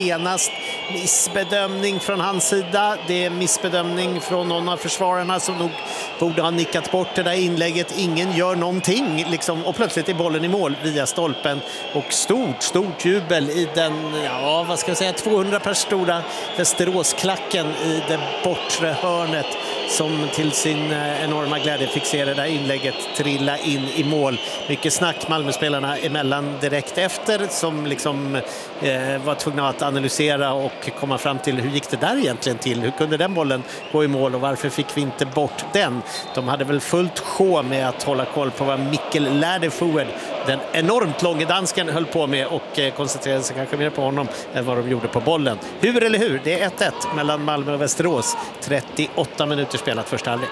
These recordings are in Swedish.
Genast missbedömning från hans sida. Det är missbedömning från någon av försvararna som nog borde ha nickat bort det där inlägget. Ingen gör någonting liksom, och plötsligt är bollen i mål via stolpen. Och stort jubel i den, 200 pers stora Västeråsklacken i det bortre hörnet som till sin enorma glädje fick se det där inlägget trilla in i mål. Mycket snack Malmöspelarna emellan direkt efter som liksom var tvungna att analysera och komma fram till hur gick det där egentligen till? Hur kunde den bollen gå i mål och varför fick vi inte bort den? De hade väl fullt sjå med att hålla koll på vad Mikkel Lärdefued, den enormt långa dansken, höll på med och koncentrerade sig kanske mer på honom än vad de gjorde på bollen. Hur eller hur? Det är 1-1 mellan Malmö och Västerås. 38 minuter spelat första halvlek.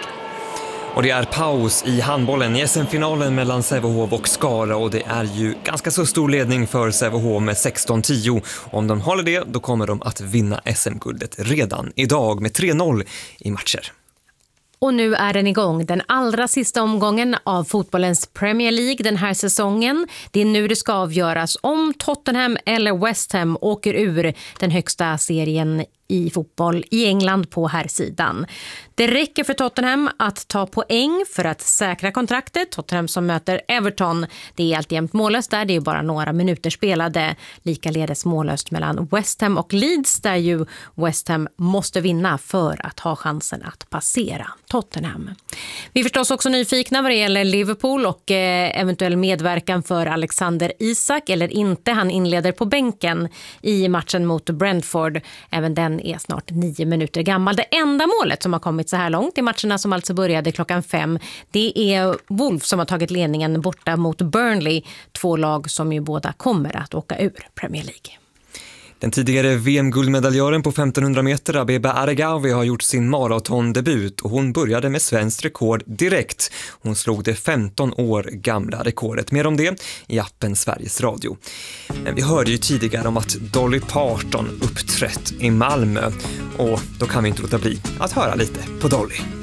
Och det är paus i handbollen i SM-finalen mellan Sävehof och Skara och det är ju ganska så stor ledning för Sävehof med 16-10. Om de håller det, då kommer de att vinna SM-guldet redan idag med 3-0 i matcher. Och nu är den igång, den allra sista omgången av fotbollens Premier League den här säsongen. Det är nu det ska avgöras om Tottenham eller West Ham åker ur den högsta serien i fotboll i England på här sidan. Det räcker för Tottenham att ta poäng för att säkra kontraktet. Tottenham som möter Everton, det är alltjämt mållöst där, det är bara några minuter spelade. Likaledes mållöst mellan West Ham och Leeds där ju West Ham måste vinna för att ha chansen att passera Tottenham. Vi är förstås också nyfikna vad det gäller Liverpool och eventuell medverkan för Alexander Isak eller inte. Han inleder på bänken i matchen mot Brentford. Även den är snart 9 minuter gammal. Det enda målet som har kommit så här långt i matcherna som alltså började 5:00, det är Wolves som har tagit ledningen borta mot Burnley. 2 lag som ju båda kommer att åka ur Premier League. Den tidigare VM-guldmedaljören på 1500 meter, Abeba Aregawi, har gjort sin maratondebut och hon började med svenskt rekord direkt. Hon slog det 15 år gamla rekordet. Mer om det i appen Sveriges Radio. Men vi hörde ju tidigare om att Dolly Parton uppträtt i Malmö och då kan vi inte låta bli att höra lite på Dolly.